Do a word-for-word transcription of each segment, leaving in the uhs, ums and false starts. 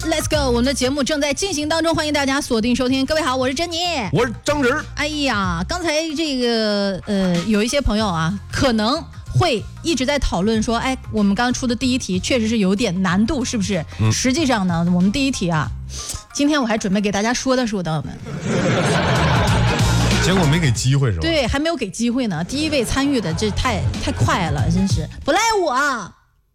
Let's go！ 我们的节目正在进行当中，欢迎大家锁定收听。各位好，我是珍妮， 我是张仁。 哎呀，刚才这个呃，有一些朋友啊，可能会一直在讨论说，哎，我们刚出的第一题确实是有点难度，是不是？嗯、实际上呢，我们第一题啊，今天我还准备给大家说的说到们。 结果没给机会是吧？ 对，还没有给机会呢。第一位参与的这太太快了，真是不赖我啊。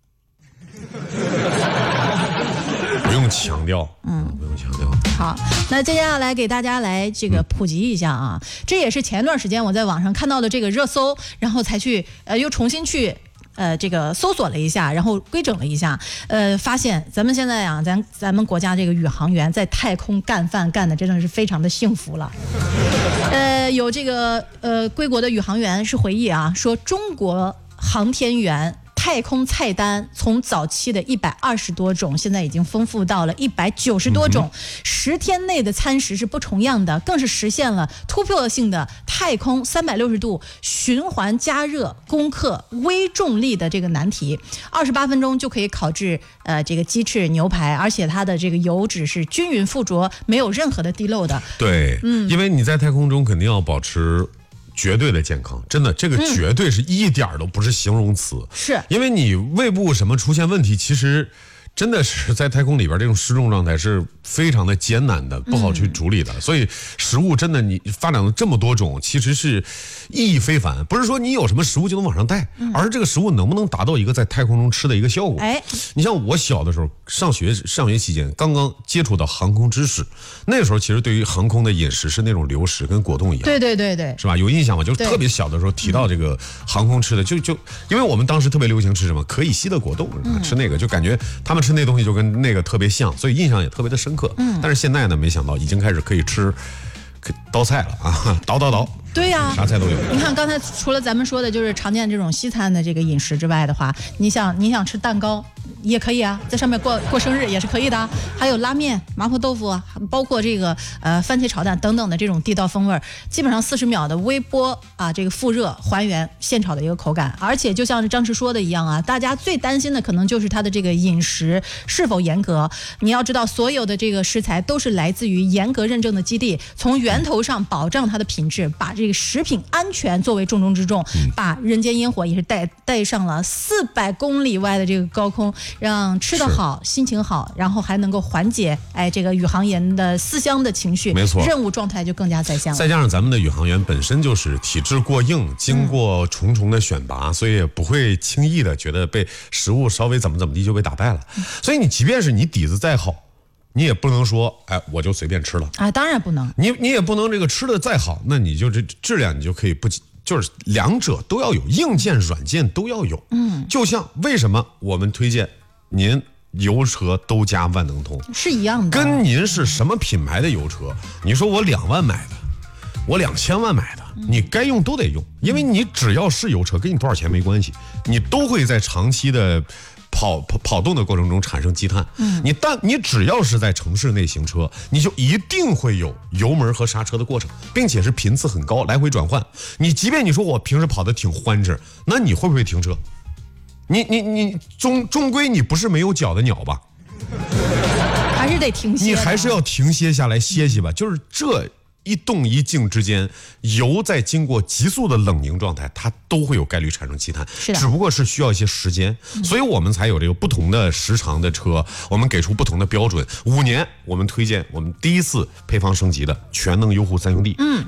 不用强调，嗯，不用强调。 好，那接下来给大家来这个普及一下啊，嗯、这也是前段时间我在网上看到的这个热搜，然后才去呃又重新去。呃，这个搜索了一下，然后规整了一下，呃，发现咱们现在啊，咱咱们国家这个宇航员在太空干饭干的真的是非常的幸福了。呃，有这个呃归国的宇航员是回忆啊，说中国航天员太空菜单从早期的一百二十多种，现在已经丰富到了一百九十多种，十、嗯、天内的餐食是不重样的，更是实现了突破性的太空三百六十度循环加热攻克微重力的这个难题，二十八分钟就可以烤制呃这个鸡翅牛排，而且它的这个油脂是均匀附着，没有任何的滴漏的。 对，嗯，因为你在太空中肯定要保持绝对的健康，真的，这个绝对是一点都不是形容词，嗯、是因为你胃部什么出现问题，其实真的是在太空里边这种失重状态是非常的艰难的，不好去处理的。嗯、所以食物真的你发展了这么多种，其实是意义非凡。不是说你有什么食物就能往上带，嗯、而是这个食物能不能达到一个在太空中吃的一个效果。哎，你像我小的时候上学上学期间刚刚接触到航空知识，那时候其实对于航空的饮食是那种流食跟果冻一样。 对对对对， 是吧？有印象吗？就是特别小的时候提到这个航空吃的，就就因为我们当时特别流行吃什么可以吸的果冻，嗯、吃那个就感觉他们吃那东西就跟那个特别像，所以印象也特别的深刻。嗯，但是现在呢，没想到已经开始可以吃刀菜了啊，倒倒倒。 对呀、啊， 啥菜都有。 你看刚才除了咱们说的就是常见这种西餐的这个饮食之外的话，你想你想吃蛋糕也可以啊，在上面过过生日也是可以的。还有拉面、麻婆豆腐啊，包括这个呃番茄炒蛋等等的这种地道风味，基本上四十秒的微波啊这个复热还原现炒的一个口感。而且就像是张弛说的一样啊，大家最担心的可能就是它的这个饮食是否严格。你要知道，所有的这个食材都是来自于严格认证的基地，从源头上保障它的品质，把这个食品安全作为重中之重，嗯、把人间烟火也是带带上了四百公里外的这个高空，让吃得好、心情好，然后还能够缓解哎这个宇航员的思乡的情绪， 没错， 任务状态就更加在线了。 再加上咱们的宇航员本身就是体质过硬，经过重重的选拔，嗯、所以也不会轻易的觉得被食物稍微怎么怎么地就被打败了。嗯、所以你即便是你底子再好，你也不能说，哎，我就随便吃了。 哎，当然不能。 你你也不能这个吃的再好，那你就这质量你就可以不，就是两者都要有，硬件软件都要有。嗯，就像为什么我们推荐您油车都加万能通是一样的， 跟您是什么品牌的油车，你说我两万买的，我两千万买的，你该用都得用，因为你只要是油车，跟你多少钱没关系，你都会在长期的。跑跑跑动的过程中产生积碳，嗯，你但你只要是在城市内行车，你就一定会有油门和刹车的过程，并且是频次很高，来回转换。你即便你说我平时跑得挺欢实，那你会不会停车？你你你终终归你不是没有脚的鸟吧？ 还是得停歇， 你还是要停歇下来歇歇吧。就是这一动一静之间，油在经过急速的冷凝状态，它都会有概率产生积碳，只不过是需要一些时间，嗯、所以我们才有这个不同的时长的车，我们给出不同的标准。五年，我们推荐我们第一次配方升级的全能优护三兄弟，嗯。